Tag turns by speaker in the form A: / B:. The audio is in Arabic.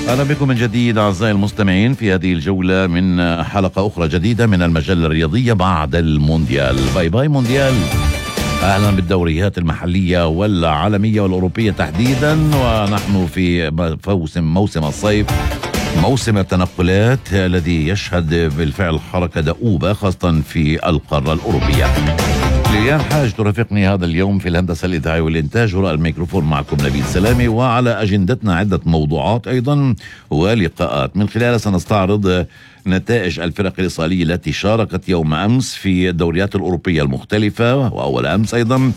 A: أهلا بكم من جديد أعزائي المستمعين في هذه الجولة من حلقة أخرى جديدة من المجلة الرياضية بعد المونديال. باي باي مونديال. أهلا بالدوريات المحلية والعالمية والأوروبية تحديدا، ونحن في موسم الصيف، موسم التنقلات الذي يشهد بالفعل حركة دؤوبة خاصة في القارة الأوروبية. ليان حاج ترافقني هذا اليوم في الهندسة الإذاعية والإنتاج، وراء الميكروفون معكم نبيل سلامي، وعلى أجندتنا عدة موضوعات أيضا ولقاءات من خلالها سنستعرض نتائج الفرق الإيطالية التي شاركت يوم أمس في الدوريات الأوروبية المختلفة، وأول أمس أيضا